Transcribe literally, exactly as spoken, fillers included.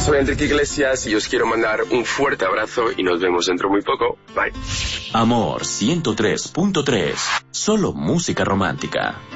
Soy Enrique Iglesias y os quiero mandar un fuerte abrazo y nos vemos dentro muy poco. Bye. Amor ciento tres punto tres. Solo música romántica.